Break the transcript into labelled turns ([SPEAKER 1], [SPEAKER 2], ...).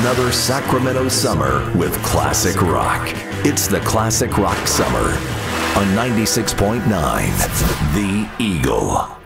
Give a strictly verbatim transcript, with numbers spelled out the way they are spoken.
[SPEAKER 1] another Sacramento summer with classic rock. It's the Classic Rock Summer on ninety-six point nine The Eagle.